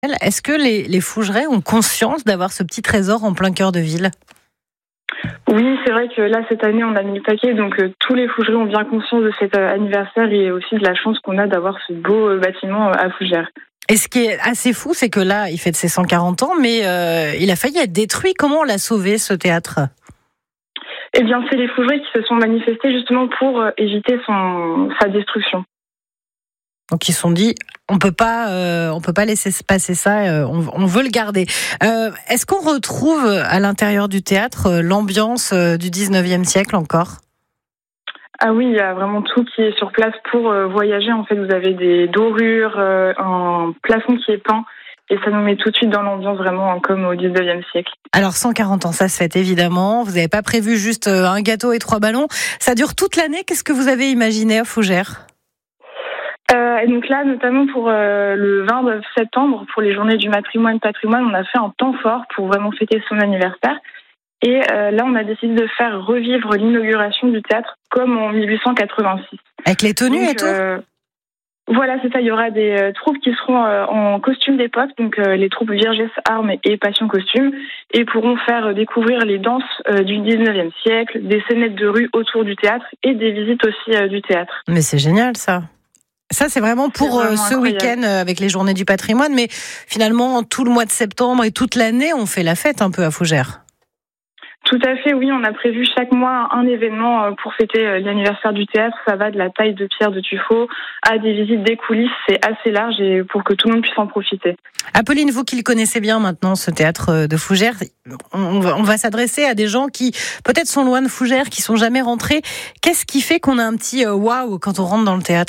Est-ce que les Fougerets ont conscience d'avoir ce petit trésor en plein cœur de ville ? Oui, c'est vrai que là, cette année, on a mis le paquet, donc tous les Fougerets ont bien conscience de cet anniversaire et aussi de la chance qu'on a d'avoir ce beau bâtiment à Fougères. Et ce qui est assez fou, c'est que là, il fête ses 140 ans, mais il a failli être détruit. Comment on l'a sauvé, ce théâtre ? Eh bien, c'est les Fougerets qui se sont manifestés justement pour éviter sa destruction. Donc ils se sont dit, on peut pas laisser passer ça, on veut le garder. Est-ce qu'on retrouve à l'intérieur du théâtre l'ambiance du 19e siècle encore ? Ah oui, il y a vraiment tout qui est sur place pour voyager. En fait, vous avez des dorures, un plafond qui est peint, et ça nous met tout de suite dans l'ambiance vraiment comme au 19e siècle. Alors 140 ans, ça se fête évidemment. Vous n'avez pas prévu juste un gâteau et 3 ballons. Ça dure toute l'année. Qu'est-ce que vous avez imaginé à Fougères ? Et donc là, notamment pour le 20 septembre, pour les journées du patrimoine, on a fait un temps fort pour vraiment fêter son anniversaire. Et là, on a décidé de faire revivre l'inauguration du théâtre comme en 1886. Avec les tenues et tout ? Voilà, c'est ça. Il y aura des troupes qui seront en costume d'époque, donc les troupes Vierges, Armes et Passion Costume, et pourront faire découvrir les danses du 19e siècle, des scénettes de rue autour du théâtre et des visites aussi du théâtre. Mais c'est génial ça. Ça, c'est vraiment pour ce week-end avec les journées du patrimoine. Mais finalement, tout le mois de septembre et toute l'année, on fait la fête un peu à Fougères. Tout à fait, oui. On a prévu chaque mois un événement pour fêter l'anniversaire du théâtre. Ça va de la taille de pierre de tuffeau à des visites des coulisses. C'est assez large et pour que tout le monde puisse en profiter. Apolline, vous qui le connaissez bien maintenant, ce théâtre de Fougères, on va s'adresser à des gens qui peut-être sont loin de Fougères, qui sont jamais rentrés. Qu'est-ce qui fait qu'on a un petit waouh quand on rentre dans le théâtre ?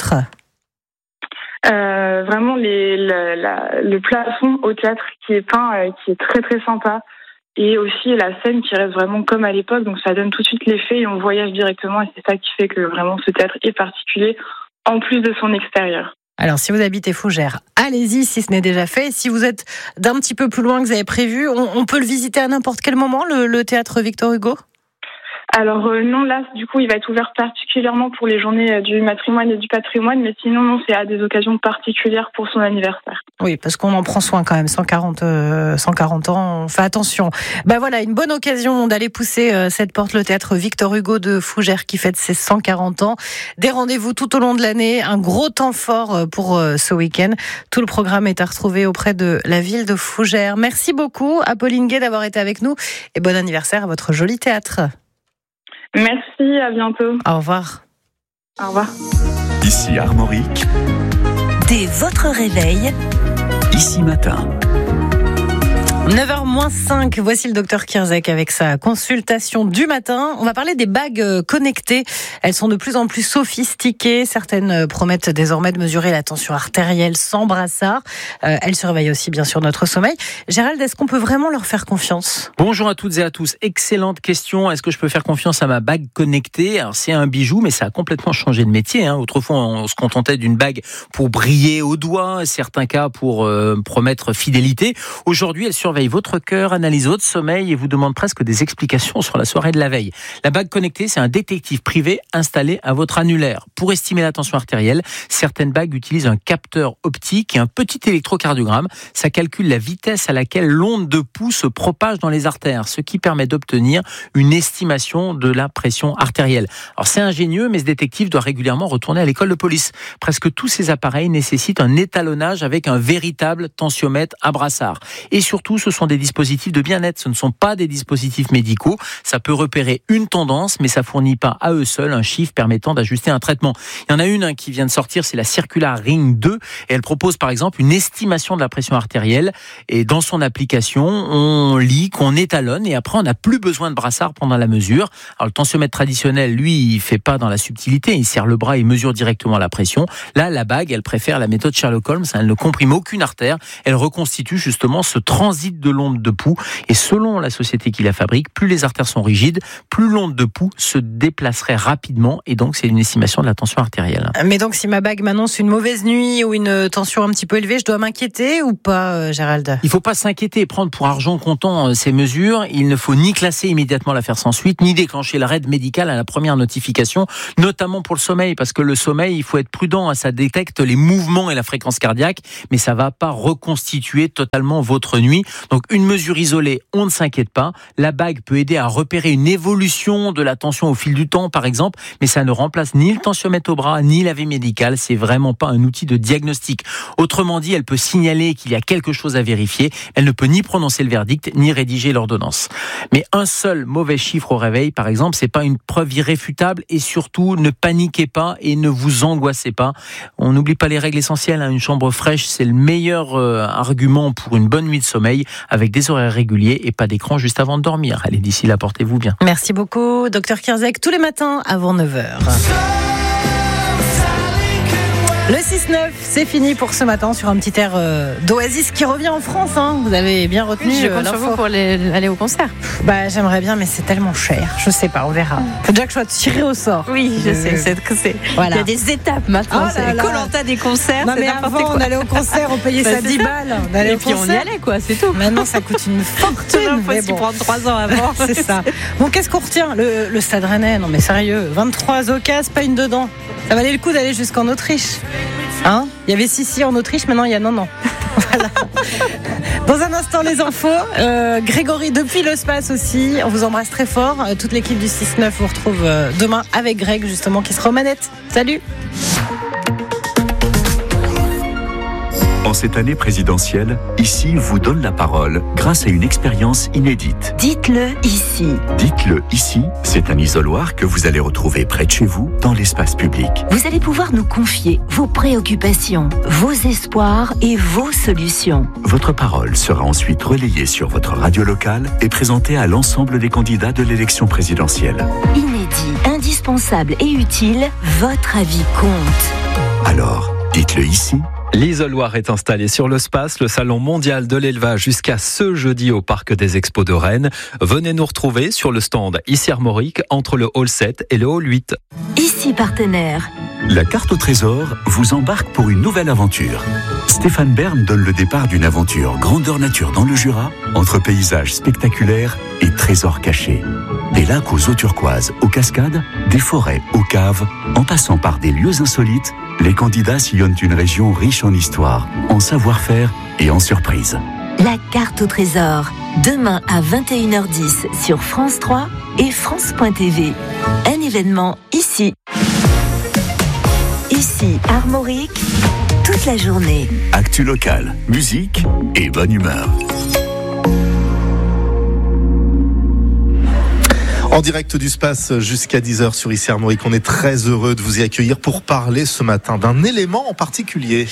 Vraiment le plafond au théâtre qui est peint, qui est très très sympa, et aussi la scène qui reste vraiment comme à l'époque, donc ça donne tout de suite l'effet et on voyage directement, et c'est ça qui fait que vraiment ce théâtre est particulier en plus de son extérieur. Alors si vous habitez Fougères, allez-y si ce n'est déjà fait. Si vous êtes d'un petit peu plus loin que vous avez prévu, on peut le visiter à n'importe quel moment, le théâtre Victor Hugo ? Alors non, là, du coup, il va être ouvert particulièrement pour les journées du matrimoine et du patrimoine, mais sinon, non, c'est à des occasions particulières pour son anniversaire. Oui, parce qu'on en prend soin quand même, 140 ans, on fait attention. Ben voilà, une bonne occasion d'aller pousser cette porte, le théâtre Victor Hugo de Fougères qui fête ses 140 ans. Des rendez-vous tout au long de l'année, un gros temps fort pour ce week-end. Tout le programme est à retrouver auprès de la ville de Fougères. Merci beaucoup, Apolline Gay, d'avoir été avec nous, et bon anniversaire à votre joli théâtre. Merci, à bientôt. Au revoir. Au revoir. Ici Armorique. Dès votre réveil. Ici Matin. 9h-5, voici le docteur Kirzek avec sa consultation du matin. On va parler des bagues connectées. Elles sont de plus en plus sophistiquées. Certaines promettent désormais de mesurer la tension artérielle sans brassard. Elles surveillent aussi bien sûr notre sommeil. Gérald, est-ce qu'on peut vraiment leur faire confiance ? Bonjour à toutes et à tous. Excellente question. Est-ce que je peux faire confiance à ma bague connectée ? Alors c'est un bijou, mais ça a complètement changé de métier. Autrefois, on se contentait d'une bague pour briller au doigt, certains cas pour promettre fidélité. Aujourd'hui, elle surveille votre cœur, analyse votre sommeil et vous demande presque des explications sur la soirée de la veille. La bague connectée, c'est un détective privé installé à votre annulaire. Pour estimer la tension artérielle, certaines bagues utilisent un capteur optique et un petit électrocardiogramme. Ça calcule la vitesse à laquelle l'onde de pouls se propage dans les artères, ce qui permet d'obtenir une estimation de la pression artérielle. Alors c'est ingénieux, mais ce détective doit régulièrement retourner à l'école de police. Presque tous ces appareils nécessitent un étalonnage avec un véritable tensiomètre à brassard. Et surtout, ce sont des dispositifs de bien-être, ce ne sont pas des dispositifs médicaux. Ça peut repérer une tendance, mais ça fournit pas à eux seuls un chiffre permettant d'ajuster un traitement. Il y en a une qui vient de sortir, c'est la Circular Ring 2, et elle propose par exemple une estimation de la pression artérielle. Et dans son application, on lit qu'on étalonne, et après on n'a plus besoin de brassard pendant la mesure. Alors le tensiomètre traditionnel, lui, il fait pas dans la subtilité, il serre le bras et mesure directement la pression. Là, la bague, elle préfère la méthode Sherlock Holmes, elle ne comprime aucune artère, elle reconstitue justement ce transit vite de l'onde de pouls. Et selon la société qui la fabrique, plus les artères sont rigides, plus l'onde de pouls se déplacerait rapidement. Et donc, c'est une estimation de la tension artérielle. Mais donc, si ma bague m'annonce une mauvaise nuit ou une tension un petit peu élevée, je dois m'inquiéter ou pas, Gérald ? Il ne faut pas s'inquiéter et prendre pour argent comptant ces mesures. Il ne faut ni classer immédiatement l'affaire sans suite, ni déclencher l'arrêt médical à la première notification, notamment pour le sommeil, parce que le sommeil, il faut être prudent, ça détecte les mouvements et la fréquence cardiaque, mais ça ne va pas reconstituer totalement votre nuit. Donc une mesure isolée, on ne s'inquiète pas. La bague peut aider à repérer une évolution de la tension au fil du temps, par exemple, mais ça ne remplace ni le tensiomètre au bras, ni l'avis médical. C'est vraiment pas un outil de diagnostic. Autrement dit, elle peut signaler qu'il y a quelque chose à vérifier. Elle ne peut ni prononcer le verdict, ni rédiger l'ordonnance. Mais un seul mauvais chiffre au réveil, par exemple, c'est pas une preuve irréfutable, et surtout, ne paniquez pas et ne vous angoissez pas. On n'oublie pas les règles essentielles. Une chambre fraîche, c'est le meilleur argument pour une bonne nuit de sommeil, avec des horaires réguliers et pas d'écran juste avant de dormir. Allez, d'ici là, portez-vous bien. Merci beaucoup, Dr Kierzek, tous les matins avant 9h. Le 6-9, c'est fini pour ce matin sur un petit air d'Oasis qui revient en France. Vous avez bien retenu. Je compte sur vous pour aller au concert. J'aimerais bien, mais c'est tellement cher. Je sais pas, on verra. Faut déjà que je sois tirée au sort. Oui, je sais. Voilà. Il y a des étapes maintenant. C'est Koh-Lanta des concerts. Non, mais avant, on allait au concert, on payait ça 10 balles. Et puis on y allait, quoi, c'est tout. Maintenant, ça coûte une fortune. Il faut s'y prendre 3 ans avant. C'est ça. Bon, qu'est-ce qu'on retient ? Le Stade Rennais, non mais sérieux, 23 occasions, pas une dedans. Ça valait le coup d'aller jusqu'en Autriche. Il y avait Sissi en Autriche, maintenant il y a non. Voilà. Dans un instant, les infos. Grégory depuis le Space aussi. On vous embrasse très fort. Toute l'équipe du 6-9 vous retrouve demain avec Greg, justement, qui sera aux manettes. Salut. En cette année présidentielle, Ici vous donne la parole grâce à une expérience inédite. Dites-le ici. Dites-le ici, c'est un isoloir que vous allez retrouver près de chez vous, dans l'espace public. Vous allez pouvoir nous confier vos préoccupations, vos espoirs et vos solutions. Votre parole sera ensuite relayée sur votre radio locale et présentée à l'ensemble des candidats de l'élection présidentielle. Inédit, indispensable et utile, votre avis compte. Alors, dites-le ici. L'isoloir est installé sur le Space, le salon mondial de l'élevage, jusqu'à ce jeudi au Parc des Expos de Rennes. Venez nous retrouver sur le stand Ici Armorique, entre le hall 7 et le hall 8. Ici partenaire. La carte au trésor vous embarque pour une nouvelle aventure. Stéphane Bern donne le départ d'une aventure grandeur nature dans le Jura, entre paysages spectaculaires et trésors cachés. Des lacs aux eaux turquoises, aux cascades, des forêts aux caves, en passant par des lieux insolites, les candidats sillonnent une région riche en histoire, en savoir-faire et en surprises. La carte au trésor, demain à 21h10 sur France 3 et France.tv. Un événement ici. Ici, Armorique, toute la journée. Actu local, musique et bonne humeur. En direct du Space jusqu'à 10h sur Ici Armorique. On est très heureux de vous y accueillir pour parler ce matin d'un élément en particulier.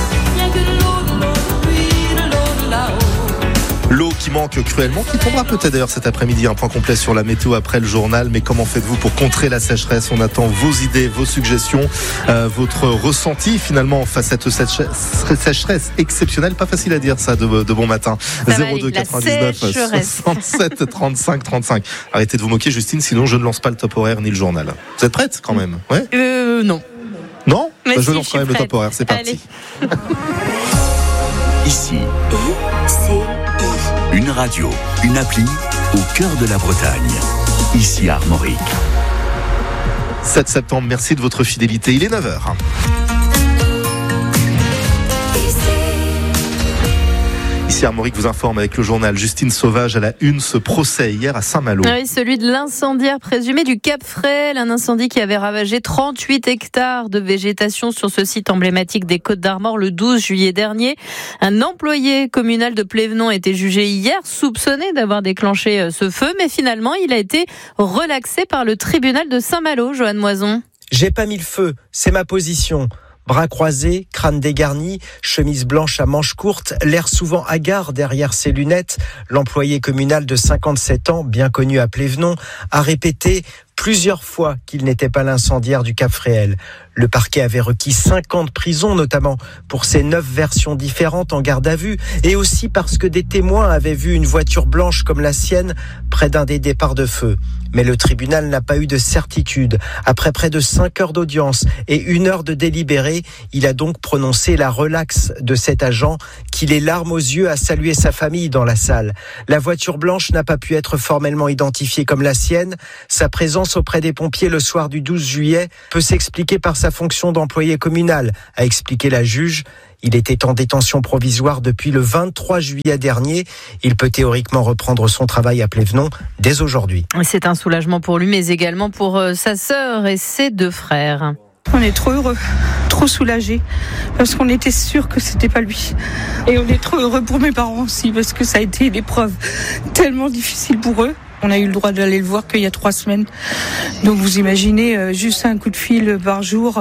L'eau qui manque cruellement, qui tombera peut-être d'ailleurs cet après-midi. Un point complet sur la météo après le journal. Mais comment faites-vous pour contrer la sécheresse ? On attend vos idées, vos suggestions, votre ressenti finalement face à cette sécheresse exceptionnelle. Pas facile à dire ça de bon matin. 02 99 67 35 35. Arrêtez de vous moquer, Justine, sinon je ne lance pas le top horaire ni le journal. Vous êtes prête quand même ? Ouais. Non. Non ? Mais je lance quand même le top horaire. C'est parti. Ici. C'est Une radio, une appli au cœur de la Bretagne. Ici Armorique. 7 septembre, merci de votre fidélité. Il est 9h. Ici Armorique vous informe avec le journal. Justine Sauvage à la une, ce procès hier à Saint-Malo. Oui, celui de l'incendiaire présumé du Cap Frêle, un incendie qui avait ravagé 38 hectares de végétation sur ce site emblématique des Côtes-d'Armor le 12 juillet dernier. Un employé communal de Plévenon a été jugé hier, soupçonné d'avoir déclenché ce feu, mais finalement il a été relaxé par le tribunal de Saint-Malo. Joanne Moison. J'ai pas mis le feu, c'est ma position. Bras croisés, crâne dégarni, chemise blanche à manches courtes, l'air souvent hagard derrière ses lunettes, l'employé communal de 57 ans, bien connu à Plévenon, a répété plusieurs fois qu'il n'était pas l'incendiaire du Cap Fréhel. Le parquet avait requis 5 ans de prison, notamment pour ces 9 versions différentes en garde à vue, et aussi parce que des témoins avaient vu une voiture blanche comme la sienne près d'un des départs de feu. Mais le tribunal n'a pas eu de certitude. Après près de 5 heures d'audience et 1 heure de délibéré, il a donc prononcé la relaxe de cet agent qui, les larmes aux yeux, a salué sa famille dans la salle. La voiture blanche n'a pas pu être formellement identifiée comme la sienne. Sa présence auprès des pompiers le soir du 12 juillet peut s'expliquer par sa fonction d'employé communal, a expliqué la juge. Il était en détention provisoire depuis le 23 juillet dernier. Il peut théoriquement reprendre son travail à Plévenon dès aujourd'hui. C'est un soulagement pour lui, mais également pour sa sœur et ses 2 frères. On est trop heureux, trop soulagés, parce qu'on était sûr que c'était pas lui. Et on est trop heureux pour mes parents aussi, parce que ça a été une épreuve tellement difficile pour eux. On a eu le droit d'aller le voir qu'il y a 3 semaines. Donc vous imaginez, juste un coup de fil par jour.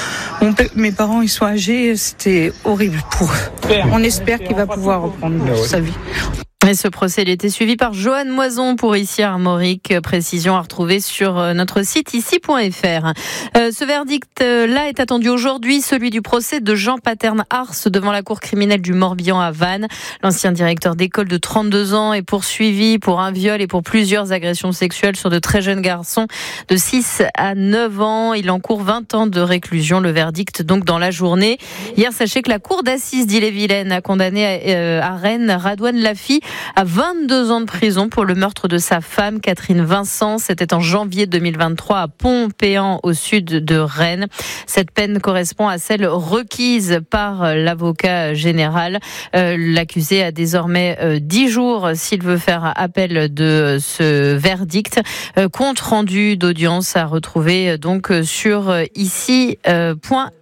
Mes parents, ils sont âgés, c'était horrible pour eux. On espère qu'il va pouvoir reprendre sa vie. Et ce procès, il était suivi par Joanne Moison pour Ici Armorique. Précision à retrouver sur notre site ici.fr. Ce verdict-là est attendu aujourd'hui, celui du procès de Jean Paterne-Ars devant la cour criminelle du Morbihan à Vannes. L'ancien directeur d'école de 32 ans est poursuivi pour un viol et pour plusieurs agressions sexuelles sur de très jeunes garçons de 6 à 9 ans. Il encourt 20 ans de réclusion. Le verdict donc dans la journée. Hier, sachez que la cour d'assises d'Ille-et-Vilaine a condamné à Rennes Radouane Laffi à 22 ans de prison pour le meurtre de sa femme, Catherine Vincent. C'était en janvier 2023 à Pont-Péan, au sud de Rennes. Cette peine correspond à celle requise par l'avocat général. L'accusé a désormais 10 jours s'il veut faire appel de ce verdict. Compte rendu d'audience à retrouver donc sur ici.fr.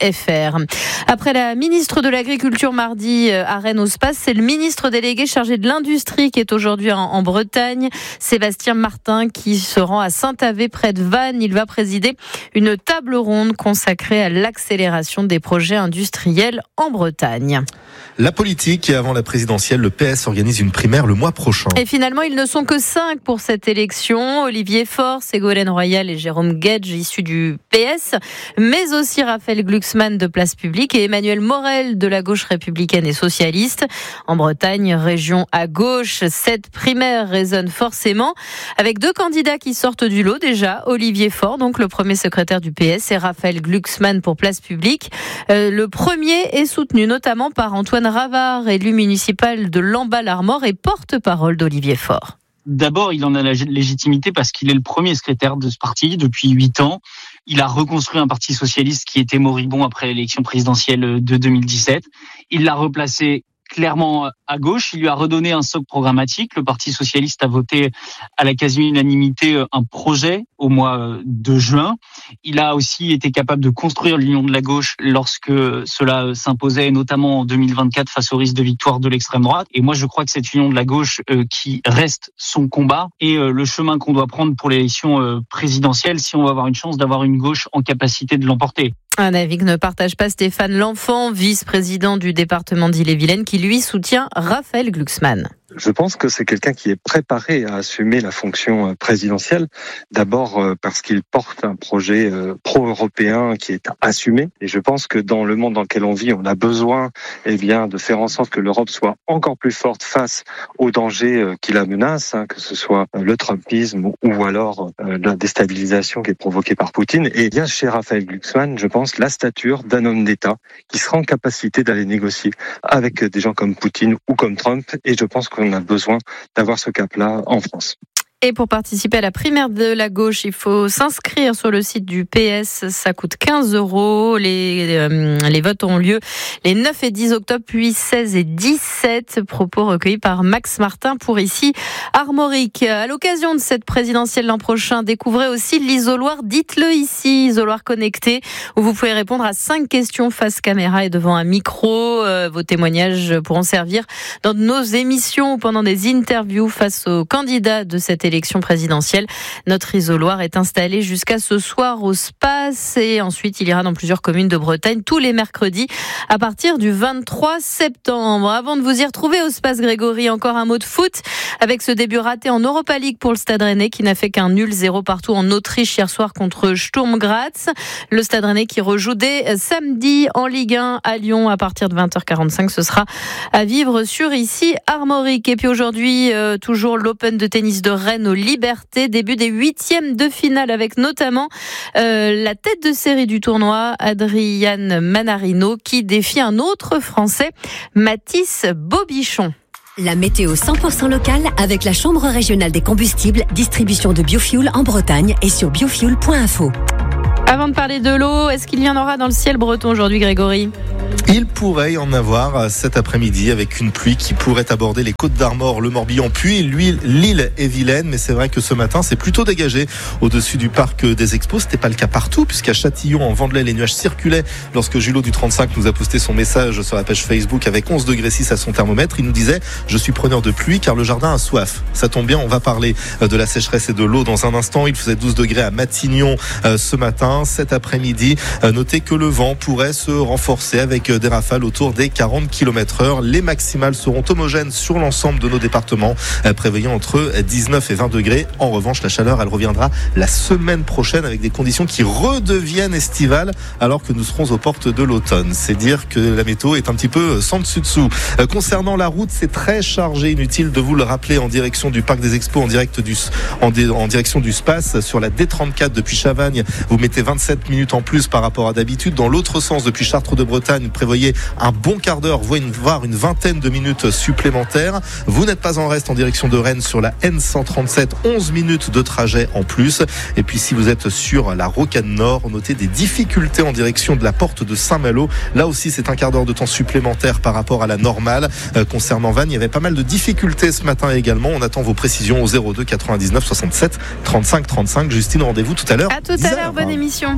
Après la ministre de l'Agriculture mardi à Rennes au Space, c'est le ministre délégué chargé de l'Industrie qui est aujourd'hui en Bretagne, Sébastien Martin, qui se rend à Saint-Avé près de Vannes. Il va présider une table ronde consacrée à l'accélération des projets industriels en Bretagne. La politique, et avant la présidentielle, le PS organise une primaire le mois prochain. Et finalement, ils ne sont que 5 pour cette élection. Olivier Faure, Ségolène Royal et Jérôme Guedj, issus du PS, mais aussi Raphaël Glucksmann de Place Publique et Emmanuel Morel de la gauche républicaine et socialiste. En Bretagne, région à gauche, cette primaire résonne forcément avec 2 candidats qui sortent du lot déjà. Olivier Faure, donc le premier secrétaire du PS, et Raphaël Glucksmann pour Place Publique. Le premier est soutenu notamment par Antoine Ravard, élu municipal de Lamballe-Armor et porte-parole d'Olivier Faure. D'abord, il en a la légitimité parce qu'il est le premier secrétaire de ce parti depuis 8 ans. Il a reconstruit un parti socialiste qui était moribond après l'élection présidentielle de 2017. Il l'a replacé clairement à gauche. Il lui a redonné un socle programmatique. Le Parti socialiste a voté à la quasi-unanimité un projet au mois de juin. Il a aussi été capable de construire l'union de la gauche lorsque cela s'imposait, notamment en 2024 face au risque de victoire de l'extrême droite. Et moi, je crois que cette union de la gauche qui reste son combat et le chemin qu'on doit prendre pour l'élection présidentielle si on va avoir une chance d'avoir une gauche en capacité de l'emporter. Un avis que ne partage pas Stéphane L'Enfant, vice-président du département d'Ille-et-Vilaine, qui lui soutient Raphaël Glucksmann. Je pense que c'est quelqu'un qui est préparé à assumer la fonction présidentielle. D'abord parce qu'il porte un projet pro-européen qui est assumé. Et je pense que dans le monde dans lequel on vit, on a besoin de faire en sorte que l'Europe soit encore plus forte face aux dangers qui la menacent, que ce soit le trumpisme ou alors la déstabilisation qui est provoquée par Poutine. Et bien chez Raphaël Glucksmann, je pense la stature d'un homme d'État qui sera en capacité d'aller négocier avec des gens comme Poutine ou comme Trump. Et je pense qu'on a besoin d'avoir ce cap-là en France. Et pour participer à la primaire de la gauche, il faut s'inscrire sur le site du PS. Ça coûte 15 €. Les votes auront lieu les 9 et 10 octobre, puis 16 et 17. Propos recueillis par Max Martin pour Ici Armorique. À l'occasion de cette présidentielle l'an prochain, découvrez aussi l'isoloir Dites-le ici, isoloir connecté, où vous pouvez répondre à 5 questions face caméra et devant un micro. Vos témoignages pourront servir dans nos émissions ou pendant des interviews face aux candidats de cette élection. élection présidentielle. Notre isoloir est installé jusqu'à ce soir au Space et ensuite il ira dans plusieurs communes de Bretagne tous les mercredis à partir du 23 septembre. Avant de vous y retrouver au Space Grégory, encore un mot de foot avec ce début raté en Europa League pour le Stade Rennais qui n'a fait qu'un nul 0 partout en Autriche hier soir contre Sturm Graz. Le Stade Rennais qui rejoue dès samedi en Ligue 1 à Lyon à partir de 20h45. Ce sera à vivre sur ici Armorique. Et puis aujourd'hui, toujours l'Open de tennis de Rennes aux Libertés. Début des 8e de finale avec notamment la tête de série du tournoi, Adrian Manarino, qui défie un autre Français, Mathis Bobichon. La météo 100% locale avec la Chambre régionale des combustibles, distribution de biofuel en Bretagne et sur biofuel.info. Avant de parler de l'eau, est-ce qu'il y en aura dans le ciel breton aujourd'hui, Grégory ? Il pourrait y en avoir cet après-midi avec une pluie qui pourrait aborder les Côtes d'Armor, le Morbihan, puis l'île et Vilaine. Mais c'est vrai que ce matin, c'est plutôt dégagé au-dessus du parc des Expos. C'était pas le cas partout, puisqu'à Châtillon, en Vendelais, les nuages circulaient lorsque Julot du 35 nous a posté son message sur la page Facebook avec 11,6 degrés à son thermomètre. Il nous disait « Je suis preneur de pluie car le jardin a soif ». Ça tombe bien, on va parler de la sécheresse et de l'eau dans un instant. Il faisait 12 degrés à Matignon ce matin. Cet après-midi, notez que le vent pourrait se renforcer avec des rafales autour des 40 km/h. Les maximales seront homogènes sur l'ensemble de nos départements, prévoyant entre 19 et 20 degrés. En revanche, la chaleur, elle reviendra la semaine prochaine avec des conditions qui redeviennent estivales alors que nous serons aux portes de l'automne. C'est dire que la météo est un petit peu sans dessus-dessous. Concernant la route, c'est très chargé. Inutile de vous le rappeler en direction du parc des Expos, en direction du Space. Sur la D34 depuis Chavagne, vous mettez 27 minutes en plus par rapport à d'habitude. Dans l'autre sens, depuis Chartres de Bretagne, prévoyez un bon quart d'heure, voire une vingtaine de minutes supplémentaires. Vous n'êtes pas en reste en direction de Rennes sur la N137, 11 minutes de trajet en plus. Et puis si vous êtes sur la Rocade Nord, notez des difficultés en direction de la porte de Saint-Malo. Là aussi, c'est un quart d'heure de temps supplémentaire par rapport à la normale. Concernant Vannes, il y avait pas mal de difficultés ce matin également. On attend vos précisions au 02 99 67 35 35. Justine, rendez-vous tout à l'heure. À tout à l'heure, bonne émission.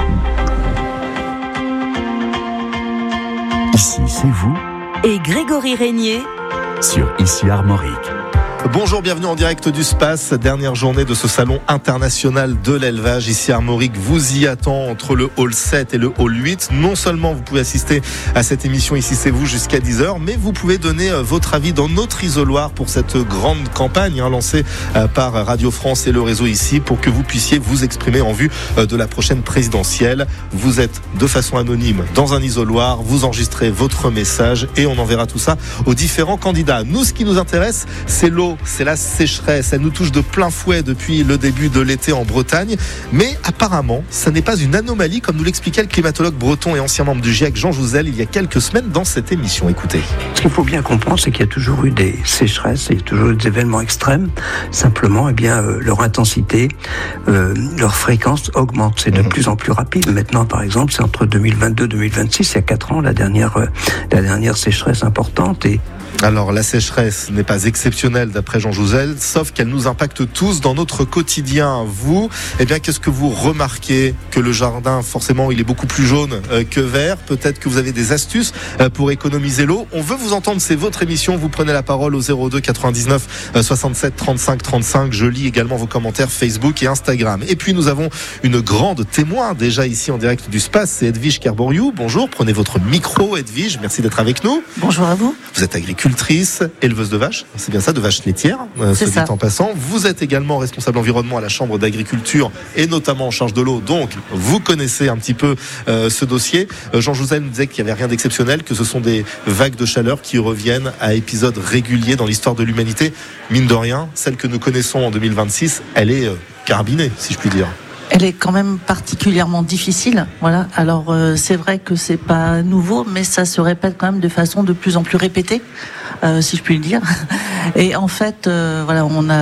Ici, c'est vous. Et Grégory Régnier Sur Ici Armorique. Bonjour, bienvenue en direct du Space, dernière journée de ce salon international de l'élevage ici à Armorique. Vous y attend entre le hall 7 et le hall 8. Non seulement vous pouvez assister à cette émission Ici c'est vous jusqu'à 10h, mais vous pouvez donner votre avis dans notre isoloir pour cette grande campagne lancée par Radio France et le réseau ici pour que vous puissiez vous exprimer en vue de la prochaine présidentielle. Vous êtes de façon anonyme dans un isoloir, vous enregistrez votre message et on enverra tout ça aux différents candidats. Nous, ce qui nous intéresse, c'est l'eau. C'est la sécheresse, elle nous touche de plein fouet depuis le début de l'été en Bretagne, mais apparemment, ça n'est pas une anomalie comme nous l'expliquait le climatologue breton et ancien membre du GIEC Jean Jouzel il y a quelques semaines dans cette émission. Écoutez. Ce qu'il faut bien comprendre, c'est qu'il y a toujours eu des sécheresses, il y a toujours eu des événements extrêmes. Simplement, leur intensité, leur fréquence augmente. C'est de plus en plus rapide. Maintenant, par exemple, c'est entre 2022 et 2026, il y a 4 ans, la dernière sécheresse importante. Alors la sécheresse n'est pas exceptionnelle d'après Jean Jouzel, sauf qu'elle nous impacte tous dans notre quotidien. Vous, qu'est-ce que vous remarquez? Que le jardin, forcément, il est beaucoup plus jaune que vert. Peut-être que vous avez des astuces pour économiser l'eau. On veut vous entendre, c'est votre émission. Vous prenez la parole au 02 99 67 35 35. Je lis également vos commentaires Facebook et Instagram. Et puis nous avons une grande témoin déjà ici en direct du Space, c'est Edwige Kerboriou. Bonjour, prenez votre micro Edwige, merci d'être avec nous. Bonjour à vous. Vous êtes agricultrice, éleveuse de vaches, c'est bien ça, de vaches laitières, c'est ça. En passant. Vous êtes également responsable environnement à la Chambre d'agriculture et notamment en charge de l'eau, donc vous connaissez un petit peu ce dossier. Jean Jouzel nous disait qu'il n'y avait rien d'exceptionnel, que ce sont des vagues de chaleur qui reviennent à épisodes réguliers dans l'histoire de l'humanité. Mine de rien, celle que nous connaissons en 2026, elle est carabinée, si je puis dire. Elle est quand même particulièrement difficile. Voilà. Alors c'est vrai que c'est pas nouveau, mais ça se répète quand même de façon de plus en plus répétée, si je puis le dire. Et en fait, voilà, on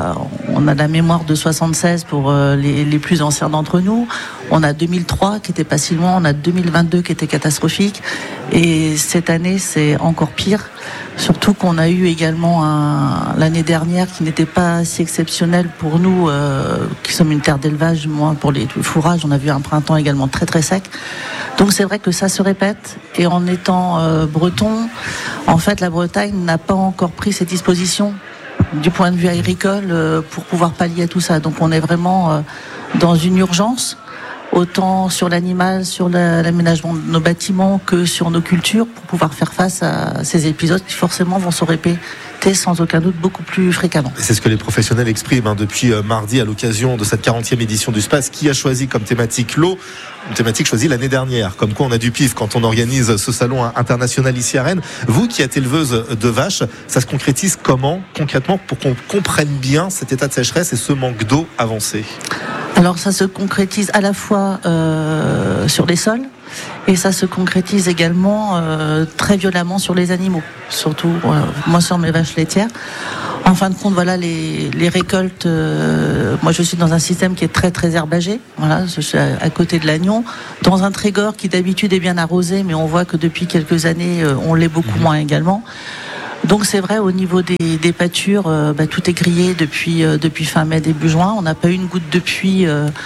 a la mémoire de 76 pour les plus anciens d'entre nous. On a 2003 qui était pas si loin. On a 2022 qui était catastrophique. Et cette année, c'est encore pire. Surtout qu'on a eu également l'année dernière qui n'était pas si exceptionnel pour nous, qui sommes une terre d'élevage. Moi, pour les fourrages, on a vu un printemps également très très sec. Donc c'est vrai que ça se répète. Et en étant breton, en fait, la Bretagne n'a pas encore pris ses dispositions du point de vue agricole pour pouvoir pallier à tout ça. Donc on est vraiment dans une urgence, autant sur l'animal, sur l'aménagement de nos bâtiments que sur nos cultures, pour pouvoir faire face à ces épisodes qui forcément vont se répéter sans aucun doute beaucoup plus fréquemment. Et c'est ce que les professionnels expriment depuis mardi à l'occasion de cette 40e édition du SPACE, qui a choisi comme thématique l'eau, une thématique choisie l'année dernière. Comme quoi on a du pif quand on organise ce salon international ici à Rennes. Vous qui êtes éleveuse de vaches, ça se concrétise comment concrètement pour qu'on comprenne bien cet état de sécheresse et ce manque d'eau avancé? Alors ça se concrétise à la fois sur les sols, et ça se concrétise également très violemment sur les animaux, surtout moi sur mes vaches laitières. En fin de compte, voilà, les récoltes. Moi, je suis dans un système qui est très très herbagé. Voilà, je suis à côté de Lannion, dans un Trégor qui d'habitude est bien arrosé, mais on voit que depuis quelques années, on l'est beaucoup moins également. Donc c'est vrai, au niveau des pâtures, tout est grillé depuis fin mai, début juin. On n'a pas eu une goutte de pluie.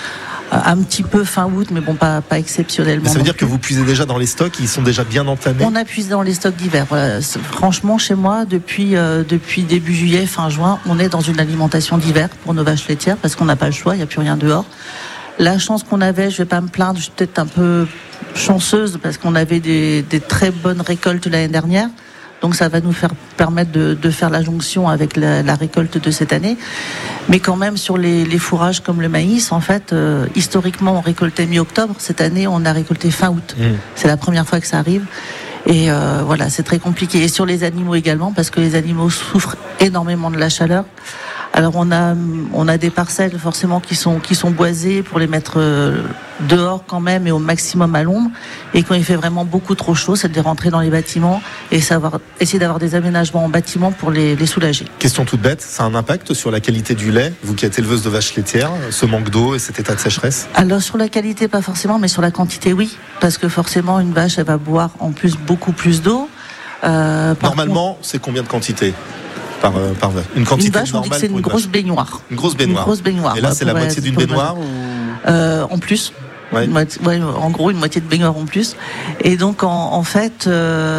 Un petit peu fin août, mais bon, pas exceptionnellement. Mais ça veut dire que vous puisez déjà dans les stocks, ils sont déjà bien entamés? On a puisé dans les stocks d'hiver. Voilà. Franchement, chez moi, depuis début juillet, fin juin, on est dans une alimentation d'hiver pour nos vaches laitières, parce qu'on n'a pas le choix, il n'y a plus rien dehors. La chance qu'on avait, je vais pas me plaindre, je suis peut-être un peu chanceuse, parce qu'on avait des très bonnes récoltes l'année dernière. Donc ça va nous permettre de faire la jonction avec la récolte de cette année. Mais quand même, sur les fourrages comme le maïs, en fait, historiquement, on récoltait mi-octobre. Cette année, on a récolté fin août. C'est la première fois que ça arrive. Et voilà, c'est très compliqué. Et sur les animaux également, parce que les animaux souffrent énormément de la chaleur. Alors on a des parcelles forcément qui sont boisées pour les mettre dehors quand même et au maximum à l'ombre. Et quand il fait vraiment beaucoup trop chaud, c'est de les rentrer dans les bâtiments et essayer d'avoir des aménagements en bâtiment pour les soulager. Question toute bête, ça a un impact sur la qualité du lait, vous qui êtes éleveuse de vaches laitières, ce manque d'eau et cet état de sécheresse? Alors sur la qualité pas forcément, mais sur la quantité oui, parce que forcément une vache elle va boire en plus beaucoup plus d'eau. Normalement, c'est combien de quantité par une quantité une vache, on dit que c'est une grosse baignoire. Une grosse baignoire. Et là, c'est la moitié d'une baignoire en plus. Ouais. En gros, une moitié de baignoire en plus. Et donc, en fait,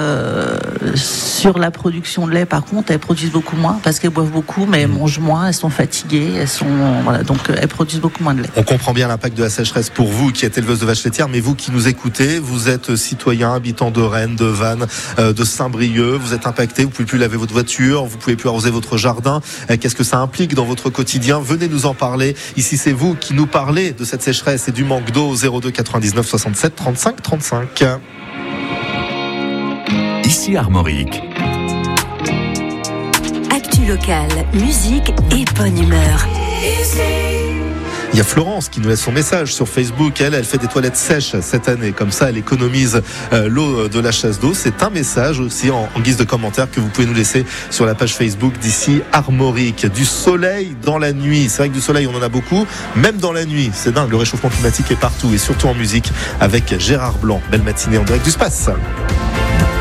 sur la production de lait, par contre, elles produisent beaucoup moins parce qu'elles boivent beaucoup, mais elles mangent moins, elles sont fatiguées, donc elles produisent beaucoup moins de lait. On comprend bien l'impact de la sécheresse pour vous qui êtes éleveuse de vaches laitières, mais vous qui nous écoutez, vous êtes citoyen, habitant de Rennes, de Vannes, de Saint-Brieuc, vous êtes impacté, vous pouvez plus laver votre voiture, vous pouvez plus arroser votre jardin. Qu'est-ce que ça implique dans votre quotidien? Venez nous en parler. Ici, c'est vous qui nous parlez de cette sécheresse et du manque d'eau. 02 99 67 35 35. Ici Armorique. Actu locale, musique et bonne humeur. Il y a Florence qui nous laisse son message sur Facebook. Elle fait des toilettes sèches cette année. Comme ça, elle économise l'eau de la chasse d'eau. C'est un message aussi en guise de commentaire que vous pouvez nous laisser sur la page Facebook d'Ici Armorique. Du soleil dans la nuit. C'est vrai que du soleil, on en a beaucoup. Même dans la nuit. C'est dingue. Le réchauffement climatique est partout et surtout en musique avec Gérard Blanc. Belle matinée en direct du SPACE.